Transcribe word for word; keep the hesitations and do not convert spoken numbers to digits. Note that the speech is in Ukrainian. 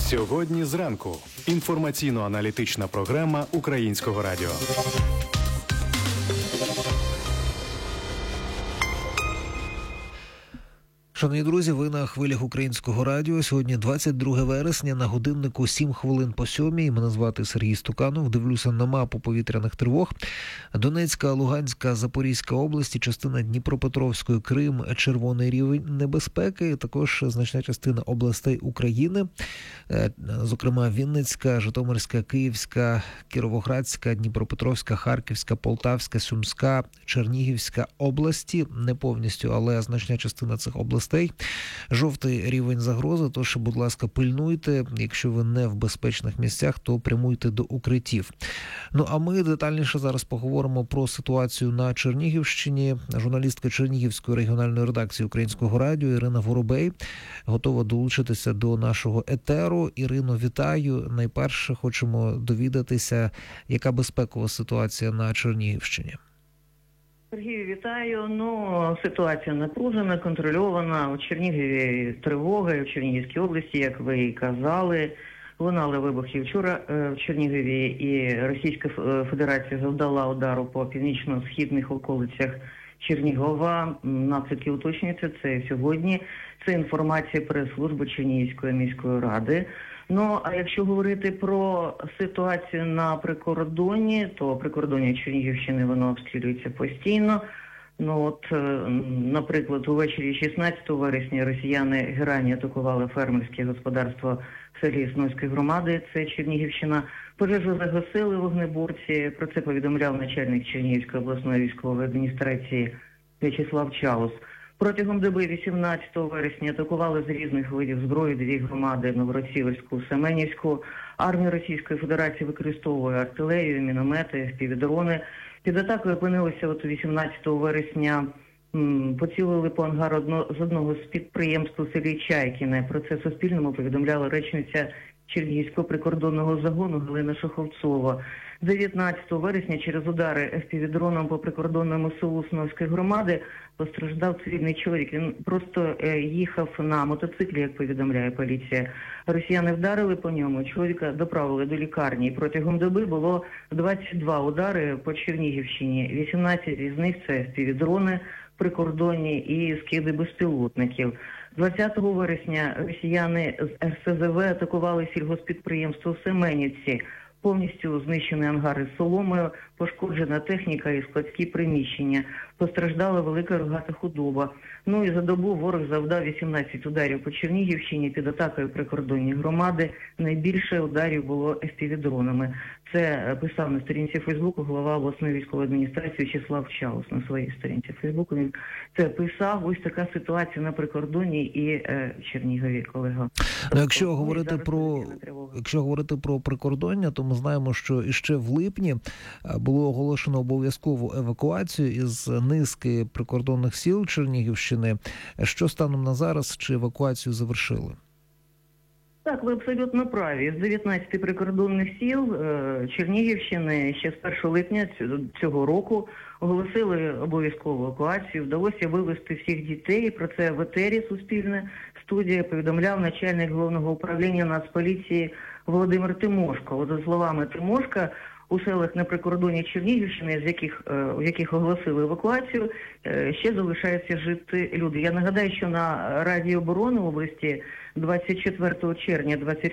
Сьогодні зранку. Інформаційно-аналітична програма Українського радіо. Шановні друзі, ви на хвилях Українського радіо. Сьогодні двадцять друге вересня, на годиннику сім хвилин по сьомій. Мене звати Сергій Стуканов. Дивлюся на мапу повітряних тривог. Донецька, Луганська, Запорізька області, частина Дніпропетровської, Крим, червоний рівень небезпеки. Також значна частина областей України, зокрема Вінницька, Житомирська, Київська, Кіровоградська, Дніпропетровська, Харківська, Полтавська, Сумська, Чернігівська області. Не повністю, але значна частина цих областей. Жовтий рівень загрози, тож, будь ласка, пильнуйте. Якщо ви не в безпечних місцях, то прямуйте до укриттів. Ну, а ми детальніше зараз поговоримо про ситуацію на Чернігівщині. Журналістка Чернігівської регіональної редакції Українського радіо Ірина Воробей готова долучитися до нашого етеру. Ірино, вітаю. Найперше хочемо довідатися, яка безпекова ситуація на Чернігівщині. Сергію, вітаю. Ну, ситуація напружена, контрольована. У Чернігові тривога, у Чернігівській області, як ви і казали. Лунали вибухи вчора в Чернігові, і Російська Федерація завдала удару по північно-східних околицях Чернігова. Наслідки уточнюються, це сьогодні. Це інформація прес-служби Чернігівської міської ради. Ну, а якщо говорити про ситуацію на прикордонні, то прикордоння Чернігівщини, воно обстрілюється постійно. Ну, от, наприклад, увечері шістнадцятого вересня росіяни герані атакували фермерське господарство в селі Снойської громади, це Чернігівщина. Пожежу загасили вогнеборці, про це повідомляв начальник Чернігівської обласної військової адміністрації В'ячеслав Чаус. Протягом доби вісімнадцятого вересня атакували з різних видів зброї дві громади – Новороцівську, Семенівську. Армія Російської Федерації використовує артилерію, міномети, еф пі ві-дрони. Під атакою опинилися от вісімнадцятого вересня, м, поцілили по ангару одно, з одного з підприємств у селі Чайкіне. Про це Суспільному повідомляла речниця Чернігівського прикордонного загону Галина Шоховцова. дев'ятнадцятого вересня через удари еф пі ві-дроном по прикордонному селу Снойської громади постраждав цивільний чоловік. Він просто е, їхав на мотоциклі, як повідомляє поліція. Росіяни вдарили по ньому, чоловіка доправили до лікарні. І протягом доби було двадцять два удари по Чернігівщині. вісімнадцять із них це еф пі ві-дрони прикордонні і скиди безпілотників. двадцятого вересня росіяни з ер ес зе ве атакували сільгоспідприємство в Семенівці. Повністю знищені ангари з соломою, пошкоджена техніка і складські приміщення. Постраждала велика рогата худоба. Ну і за добу ворог завдав вісімнадцять ударів по Чернігівщині під атакою прикордонні громади. Найбільше ударів було еф пі ві-дронами. Це писав на сторінці Фейсбуку голова обласної військової адміністрації В'ячеслав Чаус на своїй сторінці Фейсбуку. Він це писав. Ось така ситуація на прикордонні і е, Чернігові, колега. Ну, якщо говорити про якщо говорити про прикордоння, то ми знаємо, що іще в липні було оголошено обов'язкову евакуацію із низки прикордонних сіл Чернігівщини. Що станом на зараз, чи евакуацію завершили? Так, ви абсолютно праві. З дев'ятнадцяти прикордонних сіл Чернігівщини ще з першого липня цього року оголосили обов'язкову евакуацію. Вдалося вивезти всіх дітей. Про це в етері Суспільне студія повідомляв начальник головного управління Нацполіції Володимир Тимошко. От, за словами Тимошка, у селах на прикордонні Чернігівщини, з яких, в яких оголосили евакуацію, ще залишаються жити люди. Я нагадаю, що на Раді оборони області двадцять четвертого червня двадцять